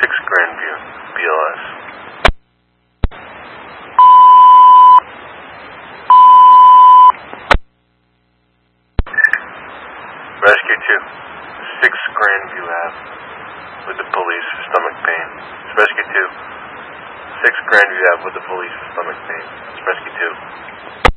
6 Grandview, BLS. Rescue 2, 6 Grandview Ave, with the police for stomach pain. It's Rescue 2, 6 Grandview Ave with the police for stomach pain. It's Rescue 2.